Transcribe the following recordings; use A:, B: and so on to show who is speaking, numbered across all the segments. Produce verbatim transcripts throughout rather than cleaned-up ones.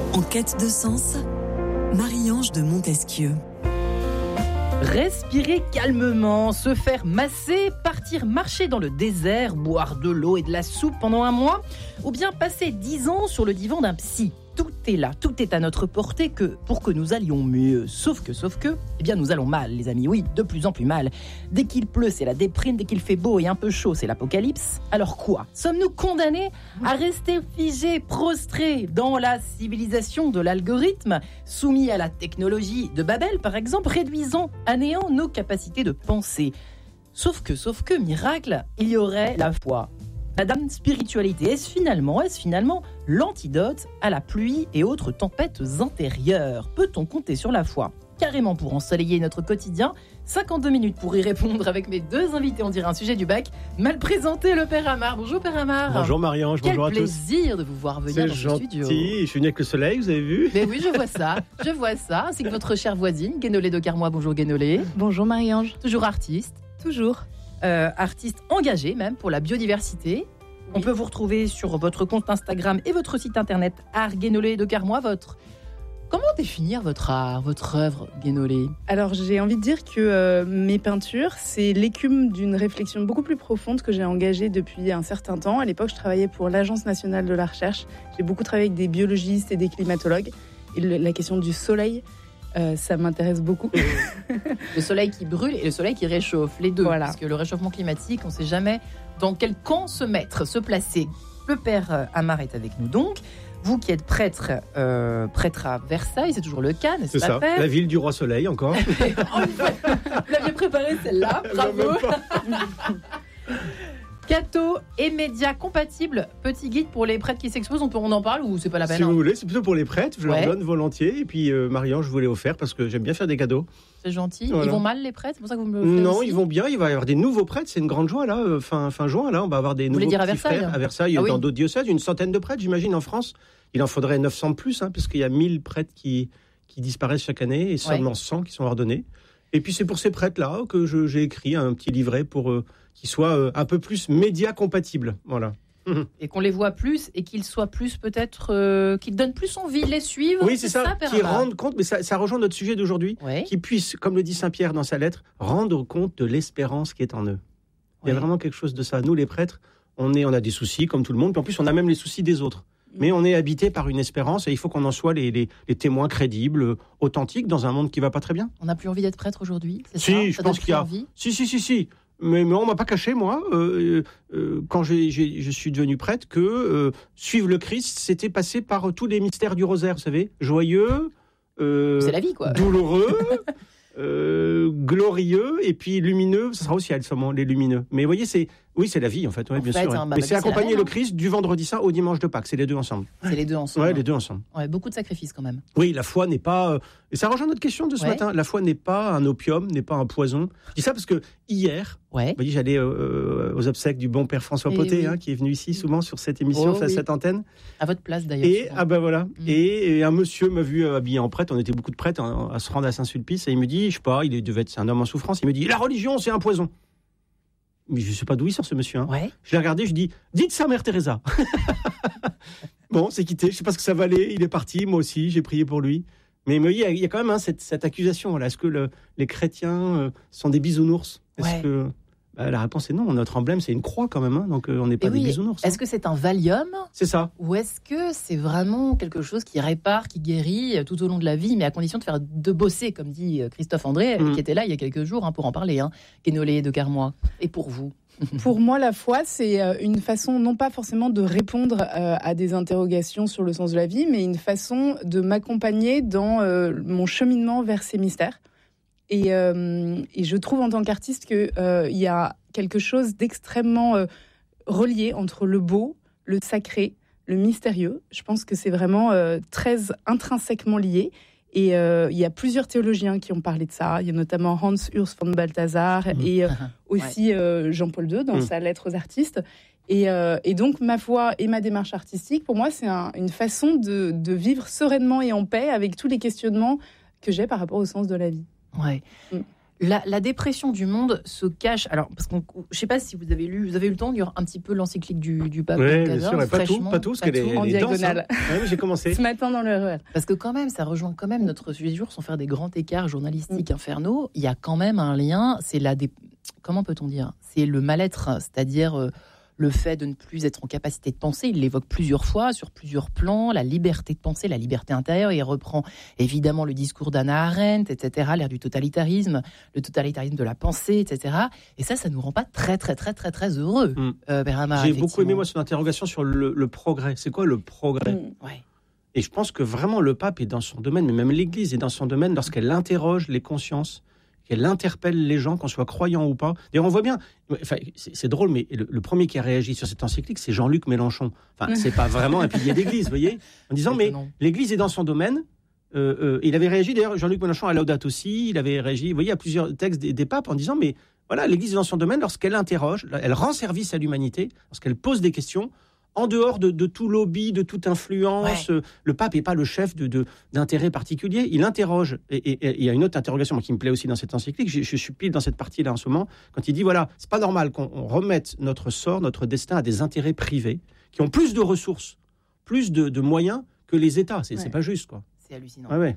A: En quête de sens, Marie-Ange de Montesquieu.
B: Respirer calmement, se faire masser, partir marcher dans le désert, boire de l'eau et de la soupe pendant un mois, ou bien passer dix ans sur le divan d'un psy. Tout est là, tout est à notre portée que pour que nous allions mieux. Sauf que, sauf que, eh bien nous allons mal, les amis, oui, de plus en plus mal. Dès qu'il pleut, c'est la déprime, dès qu'il fait beau et un peu chaud, c'est l'apocalypse. Alors quoi ? Sommes-nous condamnés à rester figés, prostrés dans la civilisation de l'algorithme, soumis à la technologie de Babel, par exemple, réduisant à néant nos capacités de penser ? Sauf que, sauf que, miracle, il y aurait la foi. Madame Spiritualité, est-ce finalement, est-ce finalement l'antidote à la pluie et autres tempêtes intérieures ? Peut-on compter sur la foi carrément pour ensoleiller notre quotidien ? cinquante-deux minutes pour y répondre avec mes deux invités. On dirait un sujet du bac. Mal présenté, le Père Amar. Bonjour Père Amar.
C: Bonjour Marie-Ange, bonjour à tous.
B: Quel plaisir de vous voir venir
C: C'est
B: dans
C: gentil.
B: le studio.
C: Je suis venu avec le soleil, vous avez vu ?
B: Mais oui, je vois ça, je vois ça. Ainsi que votre chère voisine, Guénolé de Carmois. Bonjour Guénolé.
D: Bonjour Marie-Ange.
B: Toujours artiste.
D: Toujours.
B: Euh, artiste engagé même pour la biodiversité. Oui. On peut vous retrouver sur votre compte Instagram et votre site internet Art Guénolé de Carmois. Votre... Comment définir votre art, votre œuvre, Guénolé ?
D: Alors j'ai envie de dire que euh, mes peintures, c'est l'écume d'une réflexion beaucoup plus profonde que j'ai engagée depuis un certain temps. À l'époque, je travaillais pour l'Agence nationale de la recherche. J'ai beaucoup travaillé avec des biologistes et des climatologues. Et le, la question du soleil, Euh, ça m'intéresse beaucoup.
B: Le soleil qui brûle et le soleil qui réchauffe, les deux.
D: Voilà.
B: Parce que le réchauffement climatique, on ne sait jamais dans quel camp se mettre, se placer. Le Père Amar est avec nous donc. Vous qui êtes prêtre, euh, prêtre à Versailles, c'est toujours le cas, n'est-ce
C: c'est
B: pas,
C: ça,
B: Père ?
C: la ville du roi soleil encore.
B: Vous l'aviez préparée celle-là, bravo. Catho et médias compatibles, petit guide pour les prêtres qui s'exposent, on, peut, on en parle ou c'est pas la peine ?
C: Si
B: hein
C: vous voulez, c'est plutôt pour les prêtres, je
B: ouais.
C: leur donne volontiers. Et puis euh, Marie-Ange, je vous l'ai offert parce que j'aime bien faire des cadeaux.
B: C'est gentil.
C: Voilà.
B: Ils vont mal les prêtres, c'est pour ça que vous me le faites
C: Non,
B: aussi.
C: ils vont bien, il va y avoir des nouveaux prêtres, c'est une grande joie là, fin, fin juin, là, on va avoir des
B: vous
C: nouveaux
B: voulez dire à
C: petits
B: Versailles,
C: frères
B: hein.
C: à Versailles,
B: ah,
C: dans
B: oui.
C: d'autres diocèses, une centaine de prêtres, j'imagine, en France. Il en faudrait neuf cents de plus, hein, parce qu'il y a mille prêtres qui, qui disparaissent chaque année et seulement ouais. cent qui sont ordonnés. Et puis c'est pour ces prêtres-là que je, j'ai écrit un petit livret pour euh, qu'ils soient euh, un peu plus médias compatibles. Voilà.
B: Et qu'on les voit plus et qu'ils soient plus peut-être euh, qu'ils donnent plus envie de les suivre.
C: Oui, c'est, c'est ça,
B: ça
C: qu'ils rendent compte, mais ça, ça rejoint notre sujet d'aujourd'hui, ouais. qu'ils puissent, comme le dit Saint Pierre dans sa lettre, rendre compte de l'espérance qui est en eux. Ouais. Il y a vraiment quelque chose de ça. Nous, les prêtres, on, est, on a des soucis comme tout le monde, puis en plus on a même les soucis des autres. Mais on est habité par une espérance et il faut qu'on en soit les, les, les témoins crédibles, authentiques dans un monde qui va pas très bien.
B: On n'a plus envie d'être prêtre aujourd'hui, c'est
C: si,
B: ça ?
C: Je
B: ça
C: pense qu'il y a.
B: Envie
C: Si, si, si, si. Mais, mais on m'a pas caché, moi, euh, euh, quand j'ai, j'ai, je suis devenu prêtre, que euh, suivre le Christ, c'était passer par tous les mystères du rosaire, vous savez, joyeux, euh,
B: c'est la vie, quoi.
C: douloureux, euh, glorieux, et puis lumineux. Ça sera aussi à moment les lumineux. Mais vous voyez, c'est oui, c'est la vie en fait, ouais,
B: en
C: bien
B: fait,
C: sûr.
B: Hein,
C: ouais.
B: bah,
C: mais
B: bah,
C: c'est accompagner
B: c'est
C: le Christ du vendredi saint au dimanche de Pâques. C'est les deux ensemble.
B: C'est les deux ensemble.
C: Ouais, les deux ensemble.
B: Ouais, beaucoup de sacrifices quand même.
C: Oui, la foi n'est pas. Euh, et ça rejoint notre question de ce ouais. matin. La foi n'est pas un opium, n'est pas un poison. Je dis ça parce que hier, ouais. vous voyez, j'allais euh, aux obsèques du bon Père François Potet, oui. hein, qui est venu ici souvent sur cette émission, oh, oui. cette antenne.
B: À votre place d'ailleurs.
C: Et souvent. ah ben voilà. Mmh. Et, et un monsieur m'a vu habillé en prêtre. On était beaucoup de prêtres hein, à se rendre à Saint-Sulpice et il me dit, je sais pas, il devait être c'est un homme en souffrance. Il me dit, la religion, c'est un poison. Mais je ne sais pas d'où il sort ce monsieur. Hein.
B: Ouais.
C: Je l'ai regardé, je dis, dites ça, Mère Teresa. Bon, c'est quitté. Je ne sais pas ce que ça valait. Il est parti. Moi aussi, j'ai prié pour lui. Mais il y a, il y a quand même hein, cette, cette accusation. Voilà. Est-ce que le, les chrétiens euh, sont des bisounours ? Est-ce
B: ouais.
C: que bah, la réponse est non. Notre emblème, c'est une croix quand même. Hein, donc, euh, on n'est pas Et des
B: oui.
C: bisounours.
B: Est-ce
C: hein.
B: que c'est un Valium ?
C: C'est ça.
B: Ou est-ce que c'est vraiment quelque chose qui répare, qui guérit tout au long de la vie, mais à condition de faire de bosser, comme dit Christophe André, mmh. qui était là il y a quelques jours hein, pour en parler, hein, Guénolé de Carmois. Et pour vous ?
D: Pour moi, la foi, c'est une façon, non pas forcément de répondre euh, à des interrogations sur le sens de la vie, mais une façon de m'accompagner dans euh, mon cheminement vers ces mystères. Et, euh, et je trouve en tant qu'artiste qu'il euh, y a quelque chose d'extrêmement euh, relié entre le beau, le sacré, le mystérieux. Je pense que c'est vraiment euh, très intrinsèquement lié. Et euh, il y a plusieurs théologiens qui ont parlé de ça. Il y a notamment Hans Urs von Balthasar mmh. et euh, aussi ouais. euh, Jean-Paul deux dans mmh. sa lettre aux artistes. Et, euh, et donc, ma foi et ma démarche artistique, pour moi, c'est un, une façon de, de vivre sereinement et en paix avec tous les questionnements que j'ai par rapport au sens de la vie.
B: Ouais. Mmh. La, la dépression du monde se cache. Alors, parce qu'on, je sais pas si vous avez lu, vous avez eu le temps de lire un petit peu l'encyclique du, du pape.
C: Oui, bien sûr, mais pas tout, pas tout, parce qu'elle est
D: en diagonale.
C: Hein. Ouais, j'ai commencé.
D: Ce matin dans le R E R.
B: Parce que quand même, ça rejoint quand même notre sujet du jour, sans faire des grands écarts journalistiques mmh. infernaux. Il y a quand même un lien. C'est la dé... comment peut-on dire ? C'est le mal-être, c'est-à-dire. Euh, le fait de ne plus être en capacité de penser, il l'évoque plusieurs fois, sur plusieurs plans, la liberté de penser, la liberté intérieure. Il reprend évidemment le discours d'Hannah Arendt, et cetera, l'ère du totalitarisme, le totalitarisme de la pensée, et cetera. Et ça, ça ne nous rend pas très, très, très, très, très heureux, mmh. euh, Bernard.
C: J'ai beaucoup aimé, moi, son interrogation sur le, le progrès. C'est quoi le progrès ?
B: mmh. ouais.
C: Et je pense que vraiment, le pape est dans son domaine, mais même l'Église est dans son domaine lorsqu'elle interroge les consciences, qu'elle interpelle les gens, qu'on soit croyant ou pas. D'ailleurs, on voit bien, enfin, c'est, c'est drôle, mais le, le premier qui a réagi sur cette encyclique, c'est Jean-Luc Mélenchon. Enfin, c'est pas vraiment un pilier d'église, vous voyez, en disant, mais l'église est dans son domaine. Euh, euh, il avait réagi, d'ailleurs, Jean-Luc Mélenchon à Laudato aussi, il avait réagi, vous voyez, à plusieurs textes des, des papes en disant, mais voilà, l'église est dans son domaine lorsqu'elle interroge, elle rend service à l'humanité, lorsqu'elle pose des questions, en dehors de, de tout lobby, de toute influence. Ouais. Le pape n'est pas le chef de, de, d'intérêt particulier. Il interroge. Et il y a une autre interrogation moi, qui me plaît aussi dans cette encyclique. Je, je suis pile dans cette partie-là en ce moment. Quand il dit, voilà, c'est pas normal qu'on remette notre sort, notre destin à des intérêts privés qui ont plus de ressources, plus de, de moyens que les États. C'est, ouais. c'est pas juste, quoi.
B: C'est hallucinant.
C: Ouais, ouais.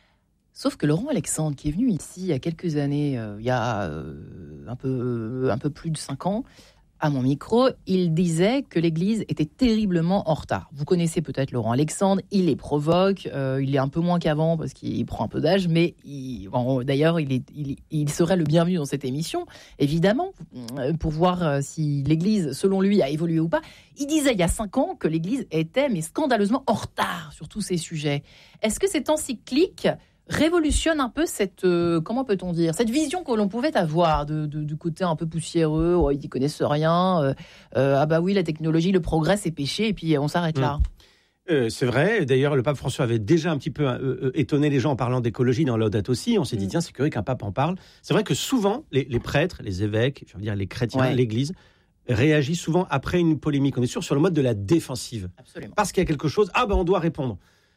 B: Sauf que Laurent Alexandre, qui est venu ici il y a quelques années, euh, il y a euh, un, peu, euh, un peu plus de cinq ans, à mon micro, il disait que l'Église était terriblement en retard. Vous connaissez peut-être Laurent Alexandre, il les provoque, euh, il est un peu moins qu'avant parce qu'il prend un peu d'âge, mais il, bon, d'ailleurs, il, est, il, il serait le bienvenu dans cette émission, évidemment, pour voir si l'Église, selon lui, a évolué ou pas. Il disait il y a cinq ans que l'Église était mais scandaleusement en retard sur tous ces sujets. Est-ce que cette encyclique révolutionne un peu cette, euh, comment peut-on dire, cette vision que l'on pouvait avoir de, de, du côté un peu poussiéreux, oh, ils n'y connaissent rien, euh, euh, ah bah oui, la technologie, le progrès, c'est péché, et puis on s'arrête là.
C: Mmh. Euh, c'est vrai, d'ailleurs le pape François avait déjà un petit peu euh, euh, étonné les gens en parlant d'écologie dans Laudato aussi, on s'est dit mmh. tiens c'est curieux qu'un pape en parle. C'est vrai que souvent les, les prêtres, les évêques, je veux dire les chrétiens, ouais. l'église, réagissent souvent après une polémique, on est sûr sur le mode de la défensive.
B: Absolument. Parce
C: qu'il y a quelque chose, ah ben on doit répondre.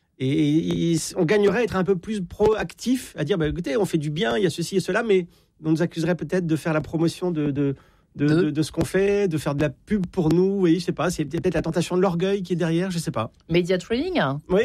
C: Et, et on gagnerait à être un peu plus proactif, à dire bah, écoutez, on fait du bien, il y a ceci et cela, mais on nous accuserait peut-être de faire la promotion de, de, de, de... de, de ce qu'on fait, de faire de la pub pour nous. Oui, je sais pas, c'est peut-être la tentation de l'orgueil qui est derrière, je sais pas.
B: Media training.
C: Oui,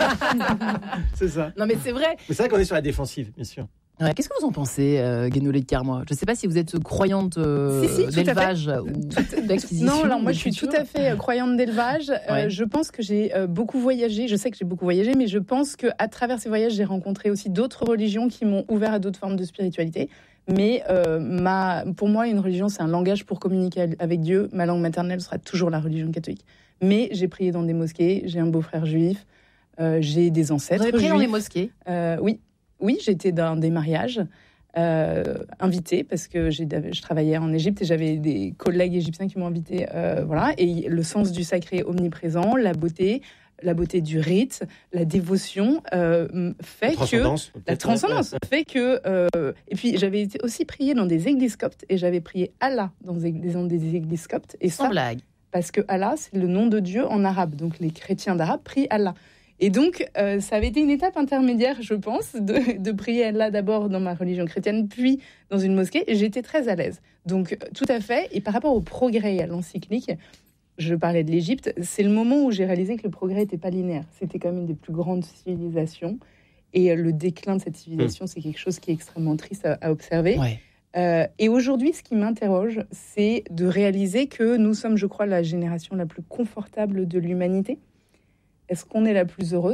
C: c'est ça.
B: Non, mais c'est vrai.
C: Mais c'est vrai qu'on est sur la défensive, bien sûr.
B: Ouais, qu'est-ce que vous en pensez, euh, Guénolé de Carmois ? Je ne sais pas si vous êtes croyante euh,
D: si, si,
B: d'élevage ou d'acquisition.
D: Non, alors moi je suis tout à fait croyante d'élevage. Ouais. Euh, je pense que j'ai euh, beaucoup voyagé. Je sais que j'ai beaucoup voyagé, mais je pense qu'à travers ces voyages, j'ai rencontré aussi d'autres religions qui m'ont ouvert à d'autres formes de spiritualité. Mais euh, ma, pour moi, une religion, c'est un langage pour communiquer avec Dieu. Ma langue maternelle sera toujours la religion catholique. Mais j'ai prié dans des mosquées, j'ai un beau-frère juif, euh, j'ai des ancêtres juifs.
B: Vous avez prié dans les mosquées ?
D: euh, Oui. Oui, j'étais dans des mariages euh, invitée parce que j'ai, je travaillais en Égypte et j'avais des collègues égyptiens qui m'ont invitée. Euh, voilà, et le sens du sacré omniprésent, la beauté, la beauté du rite, la dévotion euh, fait
C: la
D: que la transcendance fait que. Euh, et puis j'avais été aussi priée dans des églises coptes et j'avais prié Allah dans des, dans des églises coptes. Et
B: Sans
D: ça,
B: blague.
D: Parce que Allah, c'est le nom de Dieu en arabe. Donc les chrétiens d'arabe prient Allah. Et donc, euh, ça avait été une étape intermédiaire, je pense, de, de prier Allah d'abord dans ma religion chrétienne, puis dans une mosquée. Et j'étais très à l'aise. Donc, tout à fait. Et par rapport au progrès et à l'encyclique, je parlais de l'Égypte, c'est le moment où j'ai réalisé que le progrès n'était pas linéaire. C'était quand même une des plus grandes civilisations. Et le déclin de cette civilisation, mmh. c'est quelque chose qui est extrêmement triste à, à observer.
B: Ouais.
D: Euh, et aujourd'hui, ce qui m'interroge, c'est de réaliser que nous sommes, je crois, la génération la plus confortable de l'humanité. Est-ce qu'on est la plus heureuse ?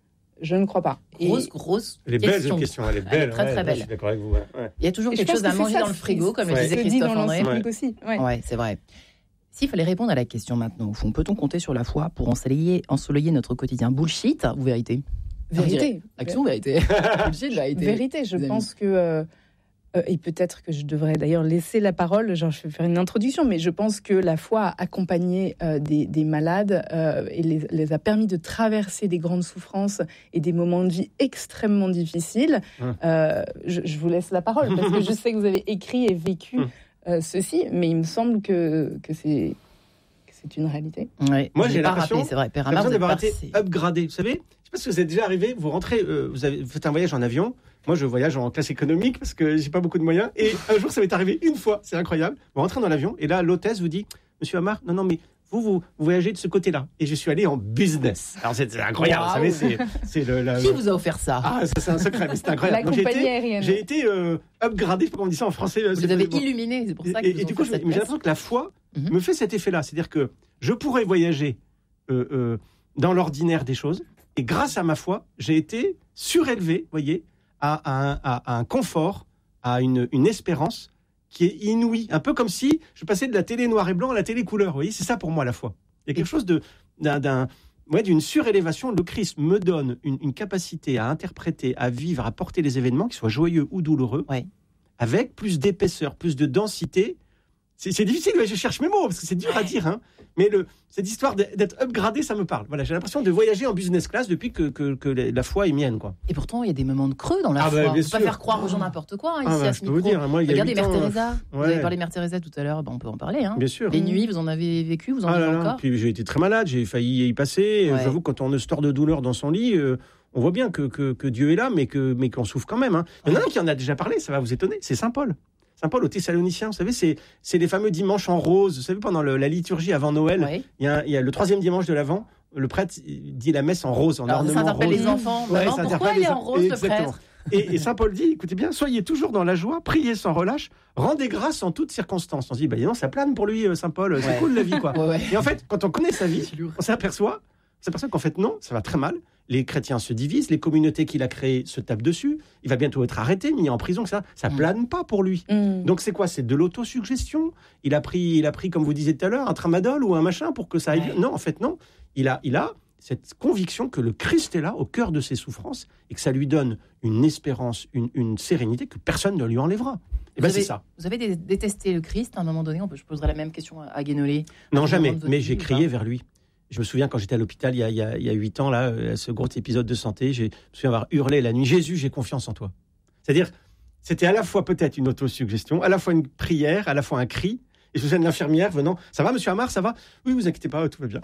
D: Je ne crois pas.
B: Grosse, grosse
C: elle est
B: question.
C: belle, cette question. Elle est belle.
B: Elle est très, très
C: ouais,
B: belle.
C: Je suis d'accord avec vous. Ouais. Ouais.
B: Il y a toujours
D: et
B: quelque chose à manger ça, dans le frigo, comme le disait Christophe André.
D: Ouais. Aussi. Ouais.
B: ouais, c'est vrai. S'il fallait répondre à la question maintenant, au fond, peut-on compter sur la foi pour ensoleiller, ensoleiller notre quotidien ? Bullshit ou vérité ?
D: Vérité.
B: Action ou vérité ? Bullshit, vérité.
D: Vérité, je pense que... Euh, Euh, et peut-être que je devrais d'ailleurs laisser la parole, genre je vais faire une introduction, mais je pense que la foi a accompagné euh, des, des malades euh, et les, les a permis de traverser des grandes souffrances et des moments de vie extrêmement difficiles. Euh, je, je vous laisse la parole parce que je sais que vous avez écrit et vécu euh, ceci, mais il me semble que, que, c'est, que c'est une réalité.
B: Ouais,
C: Moi, j'ai
B: pas
C: l'impression,
B: rappelé, c'est vrai, Père
C: j'ai
B: Amar,
C: l'impression
B: vous
C: d'avoir
B: êtes
C: été
B: passé.
C: upgradé. Vous savez, je ne sais pas si vous êtes déjà arrivé, vous rentrez, euh, vous, avez, vous faites un voyage en avion. Moi, je voyage en classe économique parce que j'ai pas beaucoup de moyens. Et un jour, ça m'est arrivé une fois, c'est incroyable. Vous rentrez dans l'avion et là, l'hôtesse vous dit, Monsieur Amar, non, non, mais vous, vous, vous voyagez de ce côté-là. Et je suis allé en business. Alors, c'est, c'est incroyable,
B: Wow.
C: vous savez, c'est, c'est le... La,
B: Qui vous a offert ça?
C: Ah, ça, c'est un secret, mais c'est incroyable.
D: La
C: Donc, j'ai
D: compagnie
C: été,
D: aérienne.
C: j'ai été euh, upgradé, je sais pas comment on dit ça en français.
B: Vous
C: c'est-
B: avez
C: bon.
B: illuminé, c'est pour ça que
C: Et,
B: vous
C: et
B: ont
C: du coup,
B: fait
C: je-
B: cette
C: mais j'ai
B: place.
C: l'impression que la foi
B: Mhm.
C: me fait cet effet-là. C'est-à-dire que je pourrais voyager euh, euh, dans l'ordinaire des choses, et grâce à ma foi, j'ai été surélevé, vous voyez, à, à un, à- à un confort, à une, une espérance qui est inouïe. Un peu comme si je passais de la télé noir et blanc à la télé couleur. Vous voyez, c'est ça pour moi la foi. Il y a quelque chose de, d'un, d'un- ouais, d'une surélévation. Le Christ me donne une, une capacité à interpréter, à vivre, à porter les événements, qu'ils soient joyeux ou douloureux,
B: Ouais.
C: avec plus d'épaisseur, plus de densité. C'est, c'est difficile, ouais, je cherche mes mots, parce que c'est dur à dire. Hein. Mais le, cette histoire d'être upgradé, ça me parle. Voilà, j'ai l'impression de voyager en business class depuis que, que, que la foi est mienne. Quoi.
B: Et pourtant, il y a des moments de creux dans la
C: Ah
B: foi.
C: bah,
B: On ne
C: bien
B: peut pas
C: sûr.
B: faire croire aux gens n'importe quoi, hein,
C: Ah
B: ici,
C: bah,
B: à
C: je
B: ce
C: peux vous
B: micro.
C: dire, moi, il y a
B: Regardez
C: huit
B: Mère
C: ans,
B: Teresa. Vous
C: ouais.
B: avez parlé de Mère Teresa tout à l'heure, bah, on peut en parler. Hein.
C: Bien sûr.
B: Les nuits, vous en avez vécu, vous en
C: Ah
B: vivez
C: là là,
B: encore?
C: puis j'ai été très malade, j'ai failli y passer.
B: Ouais.
C: J'avoue, quand on ne sort de douleur dans son lit, euh, on voit bien que, que, que Dieu est là, mais, que, mais qu'on souffre quand même. Hein. Il y en a un qui en a déjà parlé, ça va vous étonner, c'est Saint Paul. Saint Paul aux Thessaloniciens, vous savez, c'est, c'est les fameux dimanches en rose. Vous savez, pendant le- la liturgie avant Noël,
B: Ouais.
C: il y, a, il y a le troisième dimanche de l'Avent, le prêtre dit la messe en rose, en
B: Alors, ça
C: ornement
B: interpelle
C: rose.
B: les enfants.
C: Ouais,
B: Maman,
C: ça
B: pourquoi
C: interpelle
B: il est
C: les
B: en
C: enfants.
B: rose, le
C: Exactement.
B: prêtre?
C: Et, et Saint Paul dit, écoutez bien, soyez toujours dans la joie, priez sans relâche, rendez grâce en toutes circonstances. On se dit, bah, dis donc, ça plane pour lui, euh, Saint Paul, c'est
B: Ouais.
C: cool la vie, quoi.
B: Ouais, ouais.
C: Et en fait, quand on connaît sa vie, on s'aperçoit, on s'aperçoit qu'en fait, non, ça va très mal. Les chrétiens se divisent, les communautés qu'il a créées se tapent dessus. Il va bientôt être arrêté, mis en prison, ça, ça
B: Mm.
C: plane pas pour lui.
D: Mm.
C: Donc c'est quoi? C'est de l'autosuggestion. Il a pris, il a pris, comme vous disiez tout à l'heure, un tramadol ou un machin pour que ça aille
B: Ouais.
C: bien. Non, en fait, non. Il a, il a cette conviction que le Christ est là, au cœur de ses souffrances, et que ça lui donne une espérance, une, une sérénité que personne ne lui enlèvera. Et ben
B: Vous
C: c'est
B: avez-
C: ça.
B: Vous avez dé- détesté le Christ à un moment donné? On peut, je poserai la même question à Guénolé.
C: Non,
B: un
C: jamais.
B: moment de votre
C: Mais
B: vie
C: j'ai
B: ou
C: crié
B: pas?
C: vers lui. Je me souviens quand j'étais à l'hôpital il y a, il y a, il y a huit ans, là, euh, ce gros épisode de santé, j'ai, je me souviens avoir hurlé la nuit, Jésus, j'ai confiance en toi. C'est-à-dire, c'était à la fois peut-être une autosuggestion, à la fois une prière, à la fois un cri. Et je me souviens de l'infirmière venant, ça va, monsieur Amar, ça va? Oui, vous inquiétez pas, tout va bien.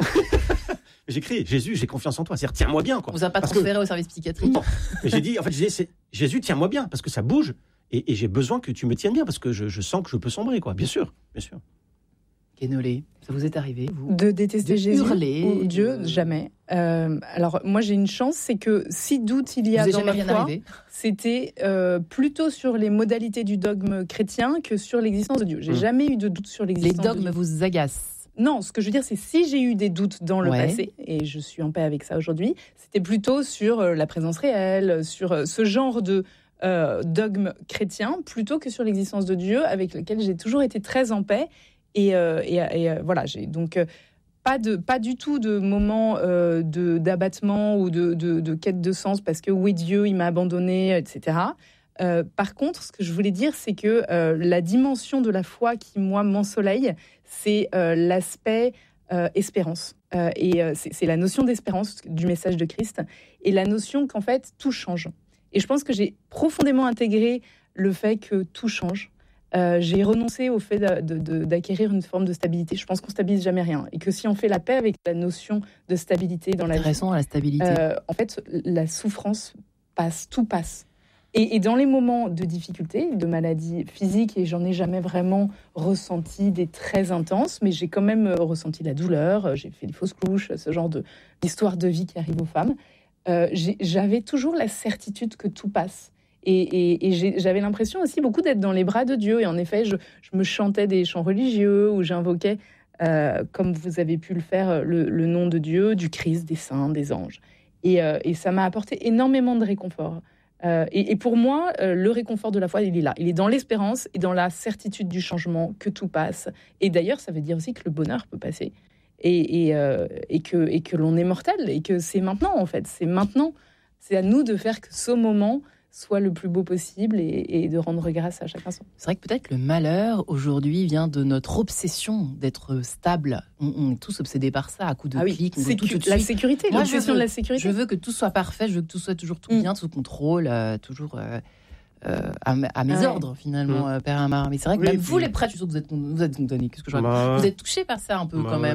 C: J'ai crié, Jésus, j'ai confiance en toi. C'est-à-dire, tiens-moi bien, quoi.
B: On vous a pas
C: Parce
B: transféré au service psychiatrique?
C: Non. Mais j'ai dit, en fait, j'ai dit, c'est, Jésus, tiens-moi bien, parce que ça bouge. Et, et j'ai besoin que tu me tiennes bien, parce que je, je sens que je peux sombrer, quoi. Bien sûr, bien sûr.
B: Guénolé, ça vous est arrivé, vous?
D: De détester
B: De
D: Jésus
B: hurler,
D: ou Dieu,
B: de-
D: jamais. Euh, alors moi j'ai une chance, c'est que si doute il y a
B: Vous est
D: dans
B: jamais
D: ma
B: rien
D: foi,
B: arrivé?
D: c'était euh, plutôt sur les modalités du dogme chrétien que sur l'existence de Dieu. J'ai
C: Mm.
D: jamais eu de doute sur
B: Les
D: l'existence de
B: dogmes
D: Dieu.
B: vous agacent?
D: Non, ce que je veux dire, c'est si j'ai eu des doutes dans le
B: Ouais.
D: passé, et je suis en paix avec ça aujourd'hui, c'était plutôt sur euh, la présence réelle, sur euh, ce genre de euh, dogme chrétien, plutôt que sur l'existence de Dieu, avec lequel j'ai toujours été très en paix. Et, euh, et, et, euh, voilà, j'ai donc euh, pas de pas du tout de moment euh, de d'abattement ou de, de, de quête de sens parce que oui Dieu il m'a abandonné, et cetera. Euh, par contre, ce que je voulais dire, c'est que euh, la dimension de la foi qui moi m'ensoleille, c'est euh, l'aspect euh, espérance. Euh, et euh, c'est, c'est la notion d'espérance du message de Christ et la notion qu'en fait tout change. Et je pense que j'ai profondément intégré le fait que tout change. Euh, j'ai renoncé au fait de, de, de, d'acquérir une forme de stabilité. Je pense qu'on stabilise jamais rien et que si on fait la paix avec la notion de stabilité dans la vie,
B: Intéressant, la stabilité.
D: euh, en fait, la souffrance passe, tout passe. Et, et dans les moments de difficulté, de maladie physique, et j'en ai jamais vraiment ressenti des très intenses, mais j'ai quand même euh, ressenti la douleur, euh, j'ai fait des fausses couches, ce genre de, d'histoire de vie qui arrive aux femmes. Euh, j'ai, j'avais toujours la certitude que tout passe. Et, et, et j'ai, j'avais l'impression aussi beaucoup d'être dans les bras de Dieu. Et en effet, je, je me chantais des chants religieux où j'invoquais, euh, comme vous avez pu le faire, le, le nom de Dieu, du Christ, des saints, des anges. Et, euh, et ça m'a apporté énormément de réconfort. Euh, et, et pour moi, euh, le réconfort de la foi, il est là. Il est dans l'espérance et dans la certitude du changement, que tout passe. Et d'ailleurs, ça veut dire aussi que le bonheur peut passer. Et, et, euh, et, que, et que l'on est mortel. Et que c'est maintenant, en fait. C'est maintenant. C'est à nous de faire que ce moment soit le plus beau possible et, et de rendre grâce à chacun son.
B: C'est vrai que peut-être le malheur aujourd'hui vient de notre obsession d'être stable. On, on est tous obsédés par ça, à coups de
D: Ah oui,
B: clics, on veut
D: sécu-
B: tout, tout de
D: la
B: suite.
D: sécurité,
B: Moi,
D: l'obsession
B: je veux-
D: de la sécurité.
B: Je veux que tout soit parfait, je veux que tout soit toujours tout
D: Mm.
B: bien, sous contrôle, euh, toujours euh, euh, à, m- à mes
D: Ouais.
B: ordres finalement,
C: Mm.
B: euh, Père Amar. Mais c'est vrai que
C: Oui,
B: même
C: puis-
B: vous, les prêtres, je suis sûre que vous êtes, vous êtes, vous êtes touchés par
C: Bah,
B: vous êtes touchés par ça un peu
C: bah
B: quand
C: ouais.
B: même.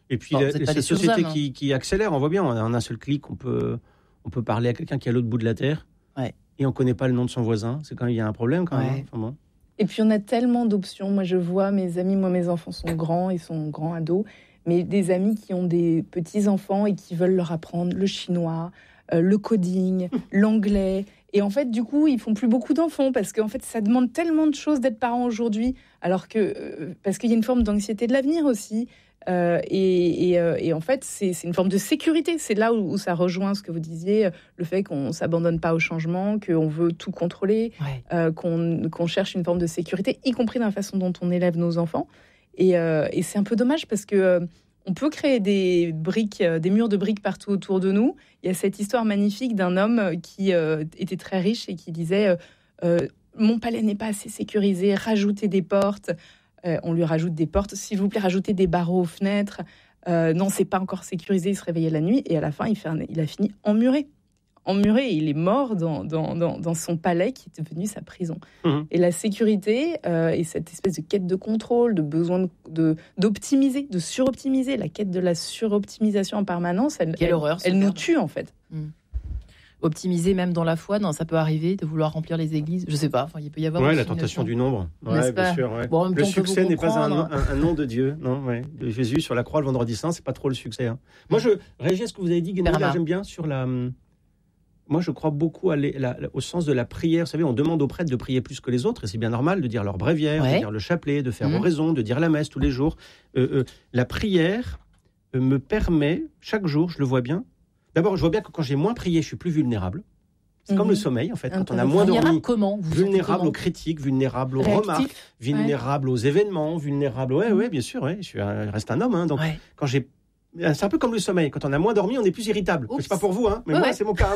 C: Et puis, bon, la, cette société qui, qui accélère, on voit bien, en un seul clic, on peut, on peut parler à quelqu'un qui est à l'autre bout de la Terre,
B: ouais.
C: et on ne connaît pas le nom de son voisin. C'est quand même, il y a un problème quand même.
B: Ouais.
C: Enfin, bon.
D: Et puis, on a tellement d'options. Moi, je vois mes amis, moi, mes enfants sont grands, ils sont grands ados, mais des amis qui ont des petits-enfants et qui veulent leur apprendre le chinois, euh, le coding, l'anglais. Et en fait, du coup, ils font plus beaucoup d'enfants parce qu'en fait, ça demande tellement de choses d'être parent aujourd'hui, alors que euh, parce qu'il y a une forme d'anxiété de l'avenir aussi. Euh, et, et, euh, et en fait, c'est, c'est une forme de sécurité. C'est là où, où ça rejoint ce que vous disiez, le fait qu'on ne s'abandonne pas au changement, qu'on veut tout contrôler,
B: ouais.
D: euh, qu'on, qu'on cherche une forme de sécurité, y compris dans la façon dont on élève nos enfants. Et, euh, et c'est un peu dommage parce que euh, on peut créer des briques, euh, des murs de briques partout autour de nous. Il y a cette histoire magnifique d'un homme qui euh, était très riche et qui disait euh, euh, « Mon palais n'est pas assez sécurisé, rajoutez des portes ». Euh, on lui rajoute des portes, s'il vous plaît, rajoutez des barreaux aux fenêtres. Euh, non, c'est pas encore sécurisé, il se réveillait la nuit et à la fin, il, fait un, il a fini emmuré. Emmuré, et il est mort dans, dans, dans, dans son palais qui est devenu sa prison. Mmh. Et la sécurité euh, et cette espèce de quête de contrôle, de besoin de, de, d'optimiser, de suroptimiser, la quête de la suroptimisation en permanence, elle,
B: Quelle
D: elle,
B: horreur,
D: elle nous tue en fait.
B: Mmh. Optimiser même dans la foi, non, ça peut arriver de vouloir remplir les églises. Je sais pas, enfin, il peut y avoir.
C: Ouais, la tentation du nombre. Ouais, bien sûr. Ouais. Bon, le succès n'est pas un, un, un nom de Dieu, non. Ouais. De Jésus sur la croix le vendredi saint, c'est pas trop le succès. Hein. Moi, je réagis à ce que vous avez dit, Guénoli, j'aime bien sur la. Moi, je crois beaucoup à la, la, au sens de la prière. Vous savez, on demande aux prêtres de prier plus que les autres, et c'est bien normal de dire leur bréviaire, ouais. de dire le chapelet, de faire mmh. oraison, de dire la messe tous les jours. Euh, euh, la prière euh, me permet chaque jour, je le vois bien. D'abord, je vois bien que quand j'ai moins prié, je suis plus vulnérable. C'est mmh. comme le sommeil, en fait. Quand on a moins dormi,
B: comment vous
C: vulnérable
B: comment
C: aux critiques, vulnérable aux
D: Réactif.
C: remarques, vulnérable ouais. aux événements, vulnérable. Ouais, ouais, bien sûr. Ouais. Je suis un, je reste un homme, hein, donc
B: ouais.
C: quand j'ai, c'est un peu comme le sommeil. Quand on a moins dormi, on est plus irritable. Oups. C'est pas pour vous, hein, mais
B: ouais,
C: moi,
B: ouais.
C: c'est mon cas.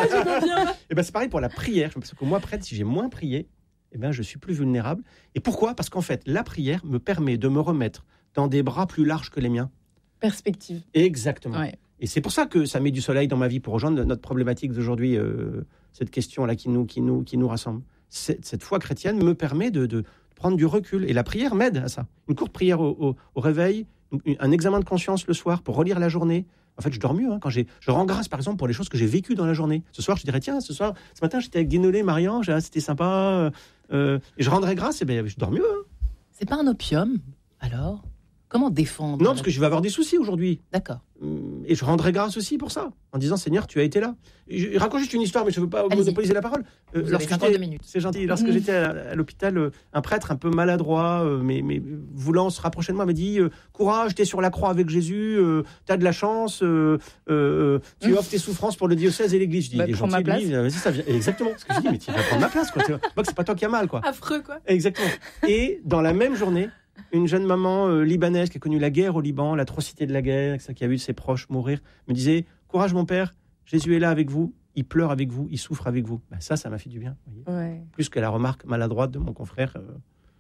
C: Et ben c'est pareil pour la prière. Parce que moi, prêtre, si j'ai moins prié, eh ben je suis plus vulnérable. Et pourquoi ? Parce qu'en fait, la prière me permet de me remettre dans des bras plus larges que les miens.
D: Perspective.
C: Exactement.
D: Ouais.
C: Et c'est pour ça que ça met du soleil dans ma vie pour rejoindre notre problématique d'aujourd'hui, euh, cette question-là qui nous, qui nous, qui nous rassemble. Cette, cette foi chrétienne me permet de, de prendre du recul. Et la prière m'aide à ça. Une courte prière au, au, au réveil, un examen de conscience le soir pour relire la journée. En fait, je dors mieux. Hein, quand j'ai, je rends grâce, par exemple, pour les choses que j'ai vécues dans la journée. Ce soir, je dirais, tiens, ce soir, ce matin, j'étais avec Guénolé, Marie-Ange, ah, c'était sympa. Euh, et je rendrai grâce, et bien, je dors mieux. Hein.
B: C'est pas un opium, alors ? Comment défendre ?
C: Non, parce que je vais avoir des soucis aujourd'hui.
B: D'accord.
C: Et je rendrai grâce aussi pour ça, en disant, Seigneur, tu as été là. Je raconte juste une histoire, mais je ne veux pas Allez-y. monopoliser la parole.
B: Euh, Vous avez cinquante-deux minutes.
C: C'est gentil. Lorsque mmh. j'étais à, à l'hôpital, euh, un prêtre un peu maladroit, euh, mais, mais voulant se rapprocher de moi, m'a dit euh, « Courage, tu es sur la croix avec Jésus, euh, tu as de la chance, euh, euh, tu offres tes souffrances pour le diocèse et l'église. » Je dis
D: bah,
C: « Il est gentil,
D: ma place.
C: lui. Euh, ça vient. » Exactement. Ce que je dis, mais tu vas prendre ma place. Quoi. Moi, c'est pas toi qui as mal. Quoi.
B: Affreux, quoi.
C: Exactement. Et dans la même journée, une jeune maman euh, libanaise qui a connu la guerre au Liban, l'atrocité de la guerre, qui a vu ses proches mourir, me disait « Courage mon père, Jésus est là avec vous, il pleure avec vous, il souffre avec vous. Ben » Ça, ça m'a fait du bien. Vous voyez
D: ouais.
C: Plus que la remarque maladroite de mon confrère euh,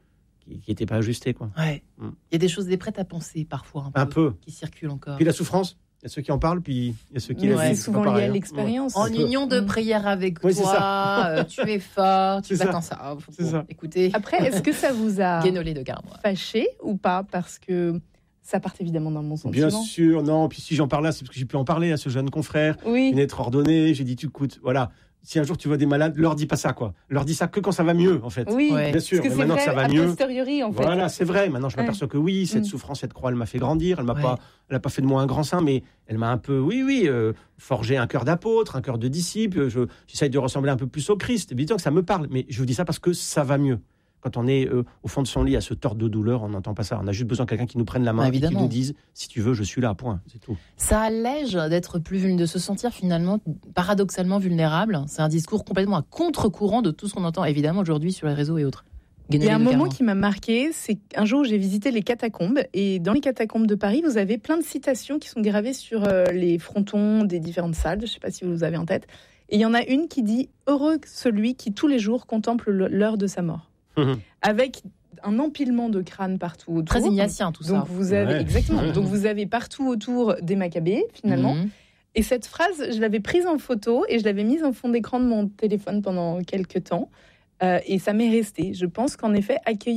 C: qui n'était pas ajustée. Quoi.
B: Ouais. Mm. Il y a des choses des prêtes à penser parfois, un peu,
C: un peu.
B: qui circulent encore.
C: Puis la souffrance. Il y a ceux qui en parlent, puis il y a ceux qui
D: ouais,
C: la vivent.
D: C'est souvent lié à l'expérience.
B: En union de prière avec
C: oui,
B: toi, euh, tu es fort, tu vas t'en ça. Oh,
C: c'est bon, ça.
B: Écoutez.
D: Après, est-ce que ça vous a
B: Guénolé de Garmois.
D: fâché ou pas ? Parce que ça part évidemment d'un bon sentiment.
C: Bien sûr, non. Puis si j'en parle là, c'est parce que j'ai pu en parler à ce jeune confrère.
D: Oui.
C: Il est être ordonné. J'ai dit, tu écoutes, voilà. Si un jour tu vois des malades, leur dis pas ça, quoi. Leur dis ça que quand ça va mieux, en fait.
D: Oui,
C: ouais. bien sûr.
D: Parce que
C: mais
D: c'est
C: maintenant
D: vrai,
C: que ça va
D: a
C: mieux,
D: posteriori, en fait.
C: Voilà, c'est vrai. Maintenant, je m'aperçois ouais. que oui, cette mm. souffrance, cette croix, elle m'a fait grandir. Elle m'a ouais. pas, elle a pas fait de moi un grand saint, mais elle m'a un peu, oui, oui, euh, forgé un cœur d'apôtre, un cœur de disciple. Je, j'essaye de ressembler un peu plus au Christ. Évidemment que ça me parle, mais je vous dis ça parce que ça va mieux. Quand on est euh, au fond de son lit à se tordre de douleur, on n'entend pas ça. On a juste besoin de quelqu'un qui nous prenne la main ah, et qui nous dise « si tu veux, je suis là, point ». C'est tout.
B: Ça allège d'être plus vulnérable, de se sentir finalement paradoxalement vulnérable. C'est un discours complètement à contre-courant de tout ce qu'on entend évidemment aujourd'hui sur les réseaux et autres.
D: Il y a un moment qui m'a marqué, c'est un jour où j'ai visité les catacombes et dans les catacombes de Paris, vous avez plein de citations qui sont gravées sur euh, les frontons des différentes salles. Je ne sais pas si vous les avez en tête. Et il y en a une qui dit « Heureux celui qui tous les jours contemple l'heure de sa mort ». Avec un empilement de crânes partout autour.
B: Très ignatien tout ça.
D: Donc vous avez
C: ouais.
D: exactement. Donc vous avez partout autour des Maccabées finalement. Mmh. Et cette phrase, je l'avais prise en photo et je l'avais mise en fond d'écran de mon téléphone pendant quelques temps. Euh, et ça m'est resté. Je pense qu'en effet, accueillir